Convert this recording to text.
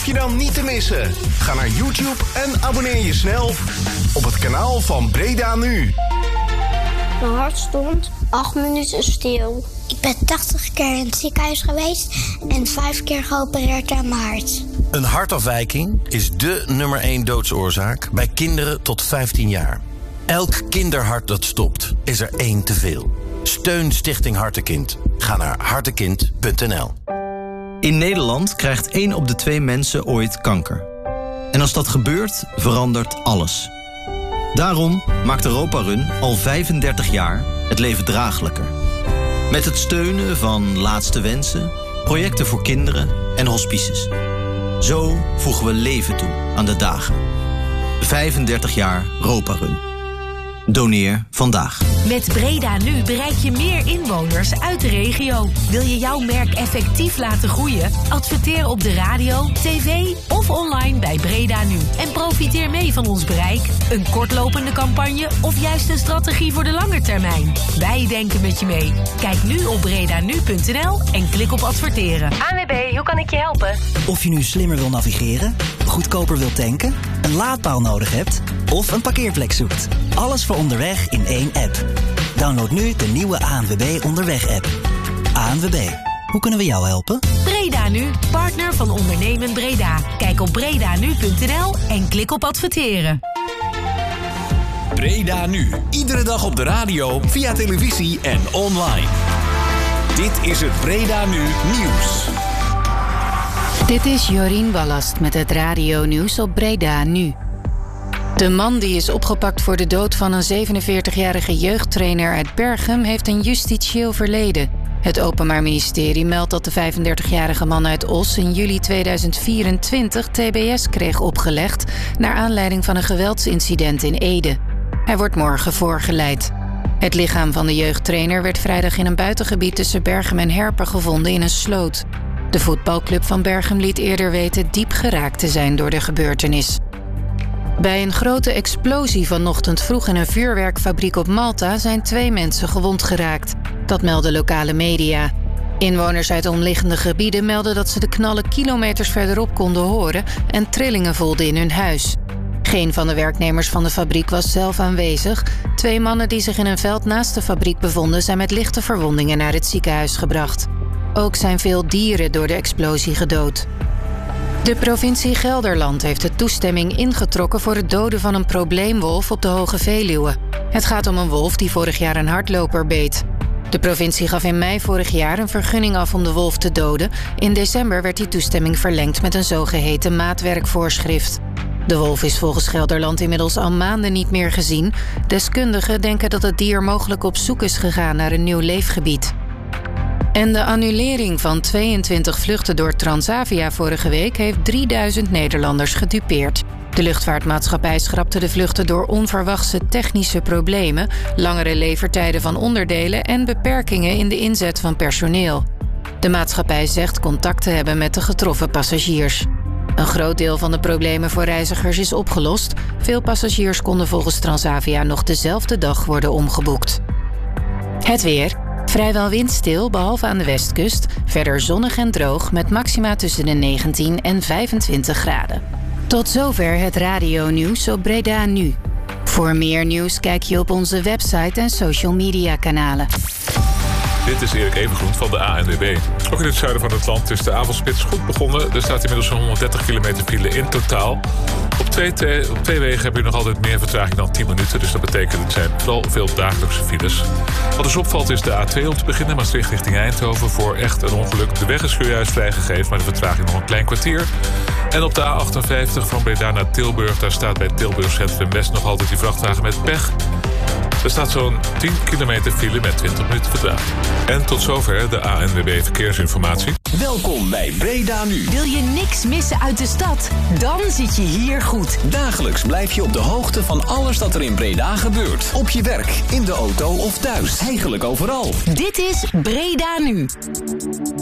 Je dan niet te missen. Ga naar YouTube en abonneer je snel op het kanaal van Breda Nu. Mijn hart stond 8 minuten stil. Ik ben 80 keer in het ziekenhuis geweest en 5 keer geopereerd aan mijn hart. Een hartafwijking is dé nummer 1 doodsoorzaak bij kinderen tot 15 jaar. Elk kinderhart dat stopt, is er 1 te veel. Steun Stichting Hartekind. Ga naar hartekind.nl. In Nederland krijgt 1 op de 2 mensen ooit kanker. En als dat gebeurt, verandert alles. Daarom maakt Europa Run al 35 jaar het leven draaglijker. Met het steunen van Laatste Wensen, projecten voor kinderen en hospices. Zo voegen we leven toe aan de dagen. 35 jaar Europa Run. Doneer vandaag. Met Breda Nu bereik je meer inwoners uit de regio. Wil je jouw merk effectief laten groeien? Adverteer op de radio, tv of online bij Breda Nu. En profiteer mee van ons bereik, een kortlopende campagne of juist een strategie voor de lange termijn. Wij denken met je mee. Kijk nu op bredanu.nl en klik op adverteren. ANWB, hoe kan ik je helpen? Of je nu slimmer wil navigeren, goedkoper wilt tanken, een laadpaal nodig hebt of een parkeerplek zoekt. Alles voor onderweg in 1 app. Download nu de nieuwe ANWB Onderweg-app. ANWB, hoe kunnen we jou helpen? Breda Nu, partner van Ondernemen Breda. Kijk op bredanu.nl en klik op adverteren. Breda Nu, iedere dag op de radio, via televisie en online. Dit is het Breda Nu Nieuws. Dit is Jorien Ballast met het radio nieuws op Breda Nu. De man die is opgepakt voor de dood van een 47-jarige jeugdtrainer uit Berchem heeft een justitieel verleden. Het Openbaar Ministerie meldt dat de 35-jarige man uit Os in juli 2024 TBS kreeg opgelegd naar aanleiding van een geweldsincident in Ede. Hij wordt morgen voorgeleid. Het lichaam van de jeugdtrainer werd vrijdag in een buitengebied tussen Berchem en Herpen gevonden in een sloot. De voetbalclub van Berchem liet eerder weten diep geraakt te zijn door de gebeurtenis. Bij een grote explosie vanochtend vroeg in een vuurwerkfabriek op Malta zijn 2 mensen gewond geraakt. Dat melden lokale media. Inwoners uit omliggende gebieden melden dat ze de knallen kilometers verderop konden horen en trillingen voelden in hun huis. Geen van de werknemers van de fabriek was zelf aanwezig. 2 mannen die zich in een veld naast de fabriek bevonden zijn met lichte verwondingen naar het ziekenhuis gebracht. Ook zijn veel dieren door de explosie gedood. De provincie Gelderland heeft de toestemming ingetrokken voor het doden van een probleemwolf op de Hoge Veluwe. Het gaat om een wolf die vorig jaar een hardloper beet. De provincie gaf in mei vorig jaar een vergunning af om de wolf te doden. In december werd die toestemming verlengd met een zogeheten maatwerkvoorschrift. De wolf is volgens Gelderland inmiddels al maanden niet meer gezien. Deskundigen denken dat het dier mogelijk op zoek is gegaan naar een nieuw leefgebied. En de annulering van 22 vluchten door Transavia vorige week heeft 3000 Nederlanders gedupeerd. De luchtvaartmaatschappij schrapte de vluchten door onverwachte technische problemen, langere levertijden van onderdelen en beperkingen in de inzet van personeel. De maatschappij zegt contact te hebben met de getroffen passagiers. Een groot deel van de problemen voor reizigers is opgelost. Veel passagiers konden volgens Transavia nog dezelfde dag worden omgeboekt. Het weer. Vrijwel windstil, behalve aan de westkust. Verder zonnig en droog met maxima tussen de 19 en 25 graden. Tot zover het radio-nieuws op Breda Nu. Voor meer nieuws kijk je op onze website en social media kanalen. Dit is Erik Evengroen van de ANWB. Ook in het zuiden van het land is de avondspits goed begonnen. Er staat inmiddels een 130 kilometer file in totaal. Op twee wegen heb je nog altijd meer vertraging dan 10 minuten. Dus dat betekent het zijn vooral veel dagelijkse files. Wat dus opvalt is de A2 om te beginnen. Maastricht richting Eindhoven voor echt een ongeluk. De weg is juist vrijgegeven, maar de vertraging nog een klein kwartier. En op de A58 van Breda naar Tilburg. Daar staat bij Tilburg Centrum West nog altijd die vrachtwagen met pech. Er staat zo'n 10 kilometer file met 20 minuten vertraging. En tot zover de ANWB Verkeersinformatie. Welkom bij Breda Nu. Wil je niks missen uit de stad? Dan zit je hier goed. Dagelijks blijf je op de hoogte van alles dat er in Breda gebeurt. Op je werk, in de auto of thuis. Eigenlijk overal. Dit is Breda Nu.